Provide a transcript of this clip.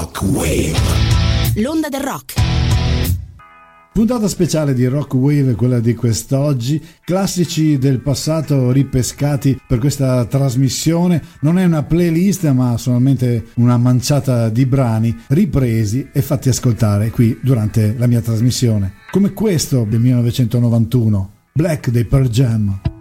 Rock Wave. L'onda del rock. Puntata speciale di Rock Wave, quella di quest'oggi. Classici del passato ripescati per questa trasmissione. Non è una playlist, ma solamente una manciata di brani ripresi e fatti ascoltare qui durante la mia trasmissione. Come questo del 1991, Black dei Pearl Jam.